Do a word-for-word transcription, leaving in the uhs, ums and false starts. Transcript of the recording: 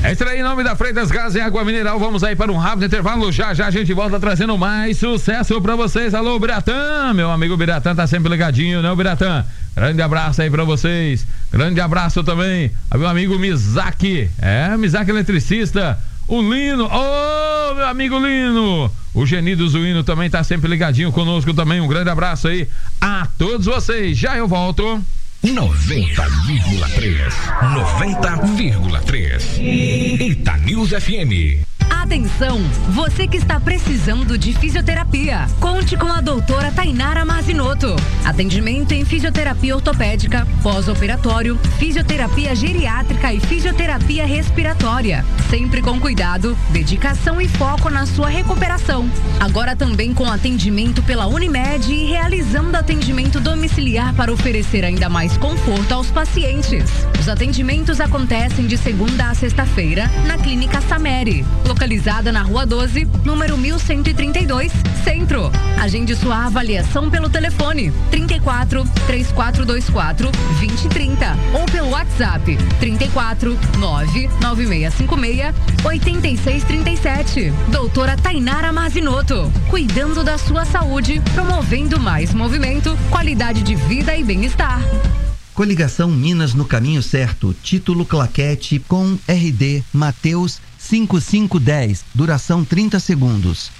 É isso aí, em nome da Freitas Gás e Água Mineral. Vamos aí para um rápido intervalo. Já já a gente volta trazendo mais sucesso pra vocês. Alô, Biratã, meu amigo Biratã tá sempre ligadinho, né, Biratã? Grande abraço aí pra vocês. Grande abraço também ao meu amigo Mizaki. É, Mizaki eletricista. O Lino, ô oh, meu amigo Lino. O Geni do Zuíno também tá sempre ligadinho conosco também. Um grande abraço aí a todos vocês. Já eu volto. noventa vírgula três. noventa vírgula três. Itanews F M. Atenção, você que está precisando de fisioterapia, conte com a doutora Tainara Mazinoto. Atendimento em fisioterapia ortopédica, pós-operatório, fisioterapia geriátrica e fisioterapia respiratória. Sempre com cuidado, dedicação e foco na sua recuperação. Agora também com atendimento pela Unimed e realizando atendimento domiciliar para oferecer ainda mais conforto aos pacientes. Os atendimentos acontecem de segunda a sexta-feira na Clínica Sameri, localizada na Rua doze, número mil cento e trinta e dois, Centro. Agende sua avaliação pelo telefone trinta e quatro, três quatro dois quatro, vinte e trinta ou pelo WhatsApp trinta e quatro, nove nove seis cinco seis, oito seis três sete. Doutora Tainara Mazinoto, cuidando da sua saúde, promovendo mais movimento, qualidade de vida e bem-estar. Coligação Minas no caminho certo. Título claquete com R D Mateus cinco cinco um zero. Duração trinta segundos.